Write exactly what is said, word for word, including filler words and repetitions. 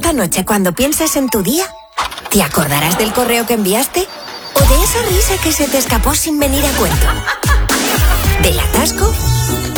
esta noche cuando pienses en tu día, ¿te acordarás del correo que enviaste? ¿O de esa risa que se te escapó sin venir a cuento? ¿Del atasco?